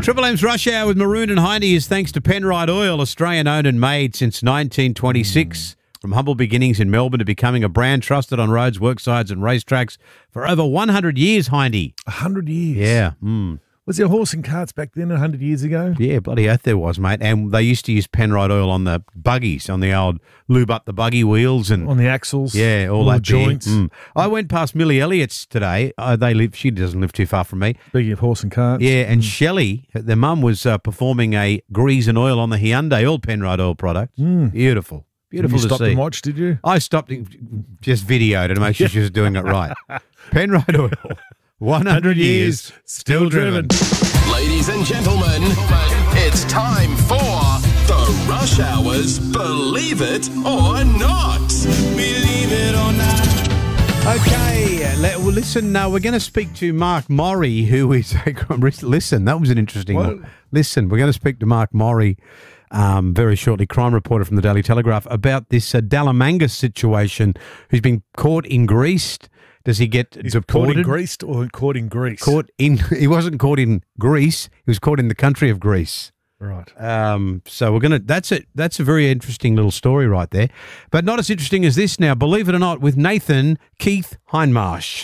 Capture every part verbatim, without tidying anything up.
Triple M's Rush Hour with Maroon and Hindy is thanks to Penrite Oil, Australian owned and made since nineteen twenty-six. Mm. From humble beginnings in Melbourne to becoming a brand trusted on roads, worksites and racetracks for over one hundred years, Hindy. one hundred years? Yeah. Mm. Was there horse and carts back then one hundred years ago? Yeah, bloody oath there was, mate. And they used to use Penrite Oil on the buggies, on the old lube up the buggy wheels. And on the axles. Yeah, all, all that the joints. Mm. I went past Millie Elliott's today. Uh, they live. She doesn't live too far from me. Speaking of horse and carts. Yeah, and mm. Shelley, their mum, was uh, performing a grease and oil on the Hyundai, all Penrite Oil products. Mm. Beautiful. Beautiful you to stopped see. and watched, did you? I stopped and just videoed it to make sure she was doing it right. Penrite Oil, one hundred years, still driven. Ladies and gentlemen, it's time for the Rush Hour's Believe It or Not. Believe it or not. Okay, let, well, listen, uh, we're going to speak to Mark Morrie, who is... Listen, that was an interesting what? one. Listen, we're going to speak to Mark Morrie um, very shortly, crime reporter from the Daily Telegraph, about this uh, Dalamangas situation, who's been caught in Greece. Does he get He's deported? Caught in Greece or caught in Greece? Caught in. He wasn't caught in Greece. He was caught in the country of Greece. Right. Um, so we're gonna. That's it. That's a very interesting little story right there, but not as interesting as this. Now, believe it or not, with Nathan Keith Hindmarsh.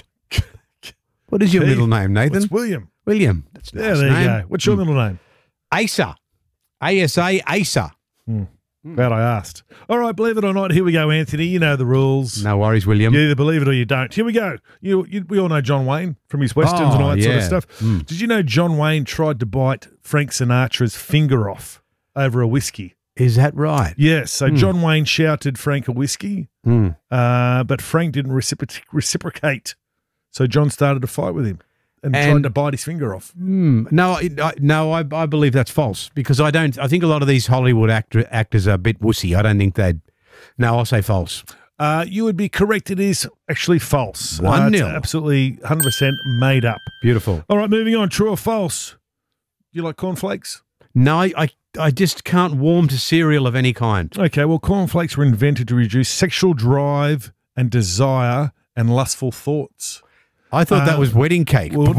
What is your Keith? middle name, Nathan? It's William. William. That's a Yeah, nice there name. you go. What's your Mm. middle name? Asa. A S A. Asa. Hmm. Glad I asked. All right, believe it or not, here we go, Anthony. You know the rules. No worries, William. You either believe it or you don't. Here we go. You, you we all know John Wayne from his westerns Oh, and all that sort of yeah. stuff. Mm. Did you know John Wayne tried to bite Frank Sinatra's finger off over a whiskey? Is that right? Yes. So Mm. John Wayne shouted Frank a whiskey, Mm. uh, but Frank didn't recipro- reciprocate. So John started to fight with him and, And- tried to bite his finger off. Mm. No, I, I, no, I, I believe that's false because I don't. I think a lot of these Hollywood actor, actors are a bit wussy. I don't think they'd. No, I'll say false. Uh, you would be correct. It is actually false. One uh, it's nil. absolutely one hundred percent made up. Beautiful. All right, moving on. True or false? You like cornflakes? No, I, I just can't warm to cereal of any kind. Okay, well, cornflakes were invented to reduce sexual drive and desire and lustful thoughts. I thought Uh, that was wedding cake. well-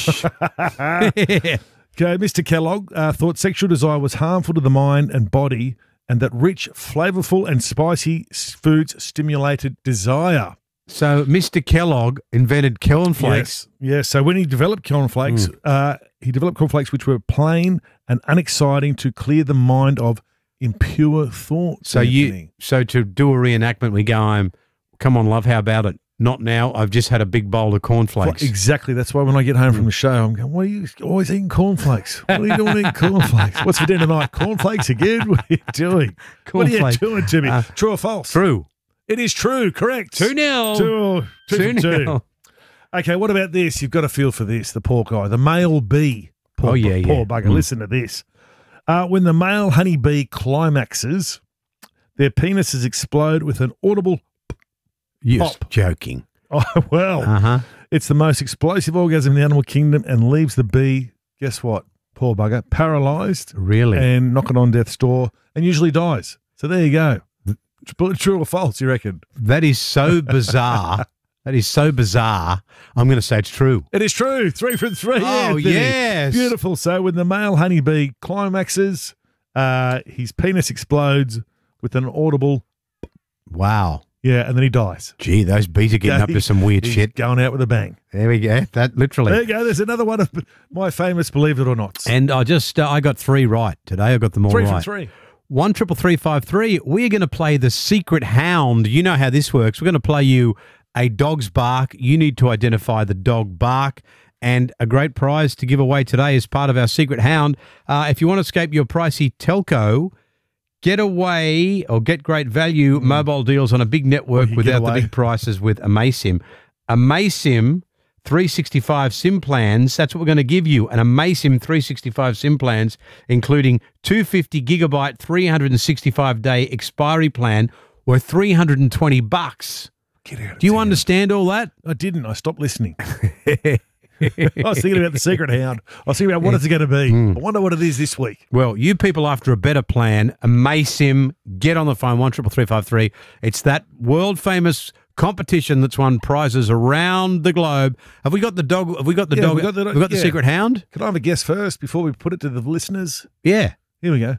Okay, Mister Kellogg uh, thought sexual desire was harmful to the mind and body and that rich, flavorful and spicy s- foods stimulated desire. So Mister Kellogg invented cornflakes. Yes, yes. So when he developed cornflakes, Mm. uh, he developed cornflakes which were plain and unexciting to clear the mind of impure thoughts. So you, Anthony. so to do a reenactment, we go home. Come on, love. How about it? Not now. I've just had a big bowl of cornflakes. Exactly. That's why when I get home from the show, I'm going, why are you always eating cornflakes? What are you doing eating cornflakes? What's for dinner tonight? Cornflakes again? What are you doing? Cornflakes. What are you doing to me? Uh, True or false? True. It is true. Correct. Two nil. Two, two, Two for two. nil. Okay, what about this? You've got to feel for this, the poor guy, the male bee. Poor, Oh, yeah, poor yeah. bugger. Mm. Listen to this. Uh, when the male honeybee climaxes, their penises explode with an audible You're Pop. joking. Oh, well, Uh huh. it's the most explosive orgasm in the animal kingdom and leaves the bee, guess what, poor bugger, paralyzed Really? and knocking on death's door and usually dies. So there you go. True or false, you reckon? That is so bizarre. That is so bizarre. I'm going to say it's true. It is true. Three for three. Oh, Anthony. yes. Beautiful. So when the male honeybee climaxes, uh, his penis explodes with an audible, Wow. yeah, and then he dies. Gee, those bees are getting up to some weird He's shit. going out with a bang. There we go. That literally. There you go. There's another one of my famous Believe It or Not. And I just, uh, I got three right today. I got them all Three right. from three. One triple three five three. We're going to play the Secret Hound. You know how this works. We're going to play you a dog's bark. You need to identify the dog bark. And a great prize to give away today as part of our Secret Hound. Uh, if you want to escape your pricey telco, get away or get great value mobile deals on a big network you without get the away. big prices with Amasim. Amasim three sixty-five SIM plans. That's what we're going to give you. An Amasim three sixty-five SIM plans, including two hundred fifty gigabyte, three hundred sixty-five day expiry plan worth three hundred twenty bucks. Get out of Do you town. understand all that? I didn't. I stopped listening. I was thinking about the Secret Hound. I was thinking about what it's going to be. Hmm. I wonder what it is this week. Well, you people after a better plan, Amasim, get on the phone, one triple three five three. It's that world famous competition that's won prizes around the globe. Have we got the dog? Have we got the Yeah, dog? we got the- Have we got the yeah. secret hound? Can I have a guess first before we put it to the listeners? Yeah. Here we go.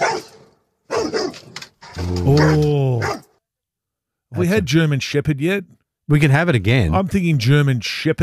Oh. Have we had German Shepherd yet? We can have it again. I'm thinking German Shepherd.